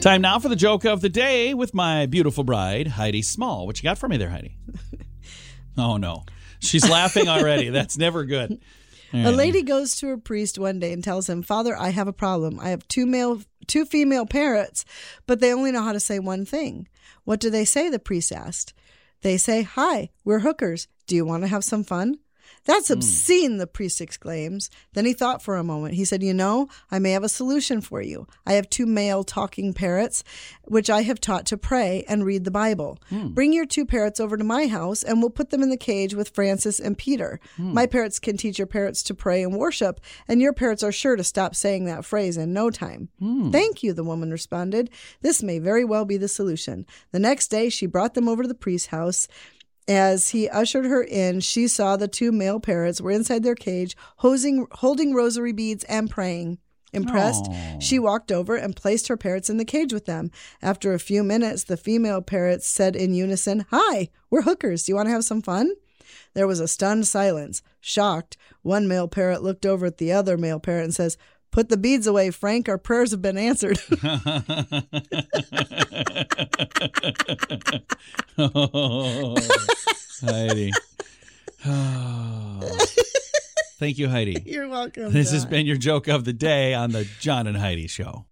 Time now for the joke of the day with my beautiful bride, Heidi Small. What you got for me there, Heidi? Oh, no. She's laughing already. That's never good. A lady goes to her priest one day and tells him, Father, I have a problem. I have two female parrots, but they only know how to say one thing. What do they say? The priest asked. They say, hi, we're hookers. Do you want to have some fun? That's obscene, the priest exclaims. Then he thought for a moment. He said, I may have a solution for you. I have two male talking parrots, which I have taught to pray and read the Bible. Bring your two parrots over to my house, and we'll put them in the cage with Francis and Peter. My parrots can teach your parrots to pray and worship, and your parrots are sure to stop saying that phrase in no time. Thank you, the woman responded. This may very well be the solution. The next day, she brought them over to the priest's house. As he ushered her in, she saw the two male parrots were inside their cage, holding rosary beads and praying. Impressed, she walked over and placed her parrots in the cage with them. After a few minutes, the female parrots said in unison, Hi, we're hookers. Do you want to have some fun? There was a stunned silence. Shocked, one male parrot looked over at the other male parrot and says, Put the beads away, Frank. Our prayers have been answered. Oh, Heidi. Oh. Thank you, Heidi. You're welcome. This has been your joke of the day on the John and Heidi Show.